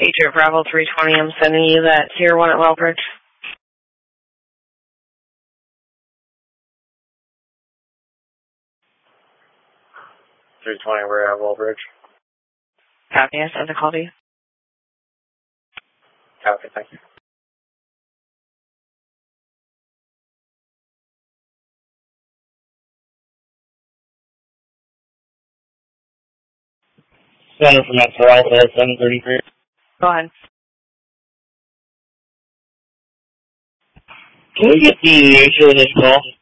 Patriot Bravo 320, I'm sending you that Tier 1 at Wellbridge. We're at Wellbridge. Copy, I sent a call to you. Copy, thank you. Center from Metro Alpha 733. Go ahead. Can we get the nature of this call?